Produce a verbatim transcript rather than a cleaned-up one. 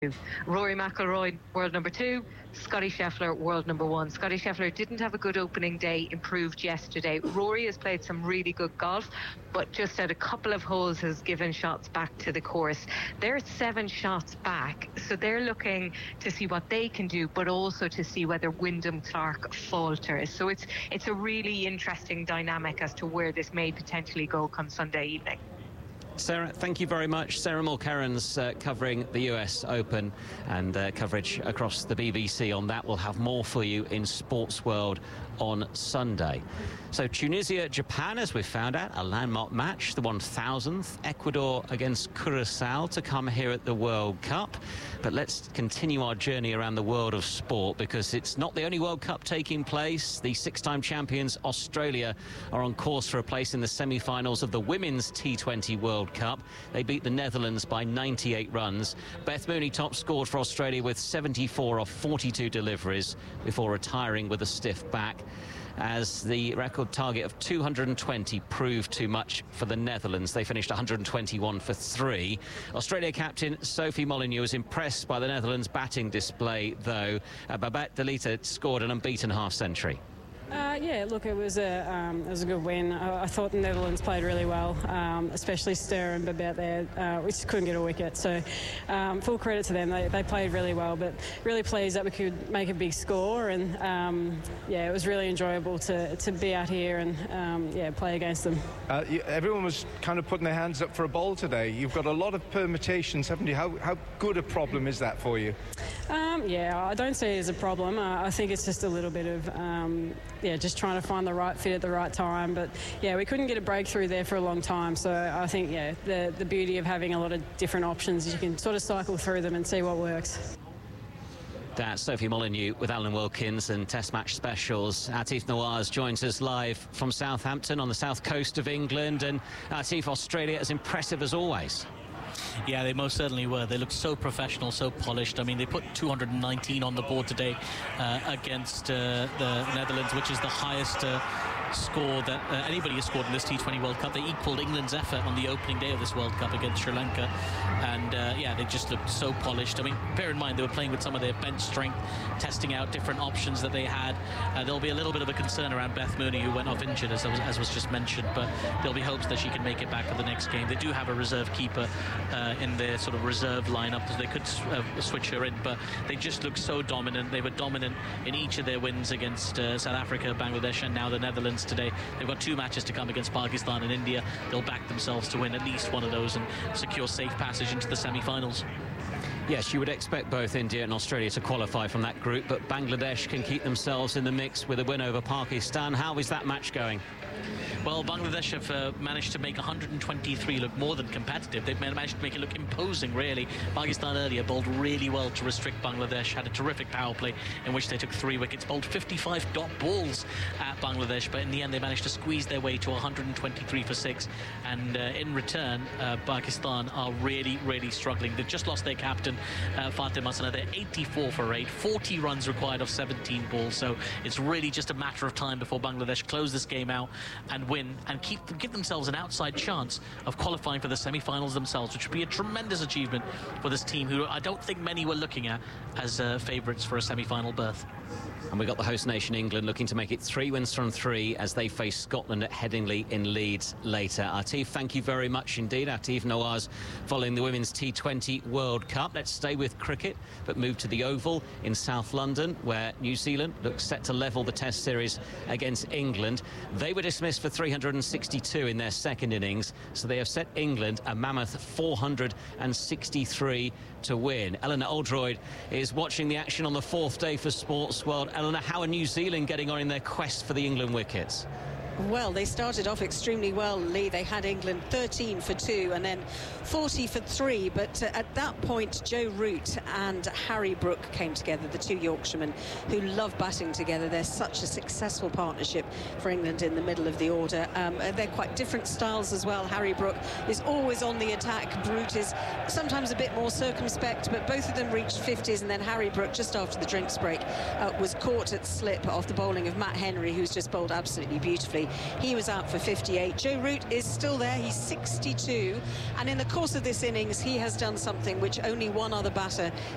Rory McIlroy, world number two. Scottie Scheffler, world number one. Scottie Scheffler didn't have a good opening day, improved yesterday. Rory has played some really good golf, but just at a couple of holes has given shots back to the course. They're seven shots back, so they're looking to see what they can do, but also to see whether Wyndham Clark falters. So it's it's a really interesting dynamic as to where this may potentially go come Sunday evening. Sarah, thank you very much. Sarah Moore-Kerrans uh, covering the U S Open, and uh, coverage across the B B C on that. We'll have more for you in Sports World on Sunday. So Tunisia, Japan, as we've found out, a landmark match, the one thousandth. Ecuador against Curacao to come here at the World Cup. But let's continue our journey around the world of sport, because it's not the only World Cup taking place. The six-time champions Australia are on course for a place in the semi-finals of the Women's T twenty World Cup. They beat the Netherlands by ninety-eight runs. Beth Mooney top scored for Australia with seventy-four off forty-two deliveries before retiring with a stiff back, as the record target of two hundred twenty proved too much for the Netherlands. They finished one hundred twenty-one for three. Australia captain Sophie Molyneux was impressed by the Netherlands batting display, though. Uh, Babette de Liete scored an unbeaten half-century. Uh, yeah, look, it was a um, it was a good win. I, I thought the Netherlands played really well, um, especially Ster and Babette there. Uh, we just couldn't get a wicket, so um, full credit to them. They, they played really well, but really pleased that we could make a big score. And um, yeah, it was really enjoyable to, to be out here and um, yeah, play against them. Uh, you, everyone was kind of putting their hands up for a bowl today. You've got a lot of permutations, haven't you? How, how good a problem is that for you? Um, yeah, I don't see it as a problem. Uh, I think it's just a little bit of um, yeah, just trying to find the right fit at the right time. But yeah, we couldn't get a breakthrough there for a long time. So I think yeah, the the beauty of having a lot of different options is you can sort of cycle through them and see what works. That's Sophie Molyneux with Alan Wilkins and Test Match Specials. Atif Nawaz joins us live from Southampton on the south coast of England. And Atif, Australia as impressive as always. Yeah, they most certainly were. They looked so professional, so polished. I mean, they put two hundred nineteen on the board today uh, against uh, the Netherlands, which is the highest uh, score that uh, anybody has scored in this T twenty World Cup. They equalled England's effort on the opening day of this World Cup against Sri Lanka. And uh, yeah, they just looked so polished. I mean, bear in mind, they were playing with some of their bench strength, testing out different options that they had. Uh, there'll be a little bit of a concern around Beth Mooney, who went off injured, as was, as was just mentioned, but there'll be hopes that she can make it back for the next game. They do have a reserve keeper uh, in their sort of reserve lineup, so they could uh, switch her in, but they just look so dominant. They were dominant in each of their wins against uh, South Africa, Bangladesh, and now the Netherlands today. They've got two matches to come against Pakistan and India. They'll back themselves to win at least one of those and secure safe passage into the semi-finals. Yes, you would expect both India and Australia to qualify from that group, but Bangladesh can keep themselves in the mix with a win over Pakistan. How is that match going? Well, Bangladesh have uh, managed to make one hundred twenty-three look more than competitive. They've managed to make it look imposing, really. Pakistan earlier bowled really well to restrict Bangladesh, had a terrific power play in which they took three wickets, bowled fifty-five dot balls at Bangladesh, but in the end they managed to squeeze their way to one hundred twenty-three for six. And uh, in return, uh, Pakistan are really, really struggling. They've just lost their captain, uh, Fatim Hasana. They're eighty-four for eight, forty runs required of seventeen balls. So it's really just a matter of time before Bangladesh close this game out and win and keep give themselves an outside chance of qualifying for the semi-finals themselves, which would be a tremendous achievement for this team, who I don't think many were looking at as uh, favourites for a semi-final berth. And we've got the host nation England looking to make it three wins from three as they face Scotland at Headingley in Leeds later. Atif, thank you very much indeed. Atif Nawaz following the Women's T twenty World Cup. Let's stay with cricket, but move to the Oval in South London, where New Zealand looks set to level the Test series against England. They were dismissed for three hundred sixty-two in their second innings, so they have set England a mammoth four hundred sixty-three to win. Eleanor Oldroyd is watching the action on the fourth day for Sports World. Eleanor, how are New Zealand getting on in their quest for the England wickets? Well, they started off extremely well, Lee. They had England thirteen for two and then forty for three. But uh, at that point, Joe Root and Harry Brook came together, the two Yorkshiremen who love batting together. They're such a successful partnership for England in the middle of the order. Um, they're quite different styles as well. Harry Brook is always on the attack. Root is sometimes a bit more circumspect, but both of them reached fifties. And then Harry Brook, just after the drinks break, uh, was caught at slip off the bowling of Matt Henry, who's just bowled absolutely beautifully. He was out for fifty-eight. Joe Root is still there. He's sixty-two. And in the course of this innings, he has done something which only one other batter